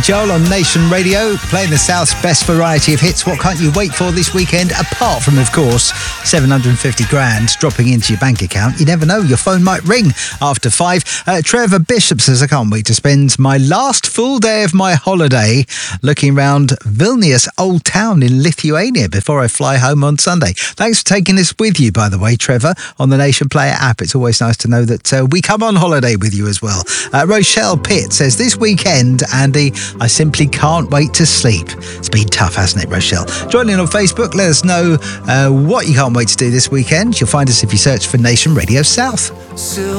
Joel on Nation Radio, playing the South's best variety of hits. What can't you wait for this weekend? Apart from, of course, 750 grand dropping into your bank account. You never know, your phone might ring after 5. Trevor Bishop says, I can't wait to spend my last full day of my holiday looking around Vilnius Old Town in Lithuania before I fly home on Sunday. Thanks for taking us with you, by the way, Trevor, on the Nation Player app. It's always nice to know that we come on holiday with you as well. Rochelle Pitt says, this weekend, Andy, I simply can't wait to sleep. It's been tough, hasn't it, Rochelle? Join in on Facebook. Let us know what you can't wait to do this weekend. You'll find us if you search for Nation Radio South.